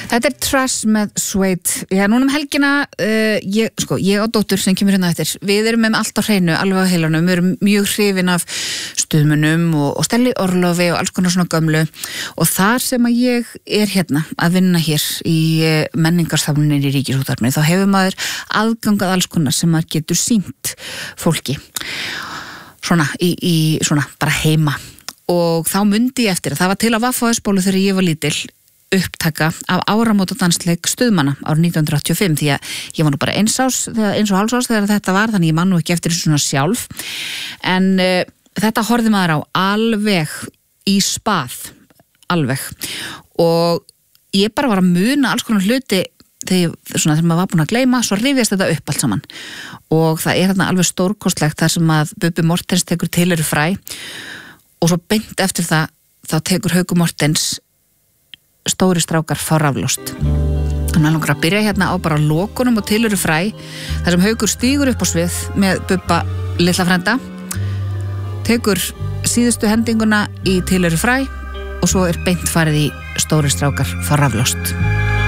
Þetta Trash með Suede. Já, núna helgina, ég og dóttur sem kemur hérna eftir, við erum með allt á hreinu, alveg á heilanum, við erum mjög hrifin af stuðmunum og Stelli Orlofi og alls konar svona gömlu og þar sem að ég hérna að vinna hér í menningarstofnuninni í Ríkisútvarpinu, þá hefur maður aðgangað alls konar sem maður getur sýnt fólki svona í svona bara heima og þá mundi ég eftir að það var til að Vaffaðsbólu þegar ég var lítil upptaka af áramótadansleik stuðmanna árið 1985 því að ég var nú bara eins og hálfs árs þegar þetta var, þannig ég man nú ekki eftir þessu svona sjálf en þetta horfði maður á alveg í spað alveg og ég bara var að muna alls konar hluti þegar maður var búin að gleyma, svo rifjast þetta upp allt saman og það þarna alveg stórkostlegt þar sem að Bubbi Mortens tekur Til eru fræ og svo beint eftir það þá tekur Haukur Mortens Stóri strákar fá raflost. Þannig að langar að byrja hérna á bara lokunum og Til eru fræ þar sem Haukur stígur upp á svið með Bubba litla frænda tekur síðustu hendinguna í Til eru fræ og svo beint farið í Stóri strákar fá raflost.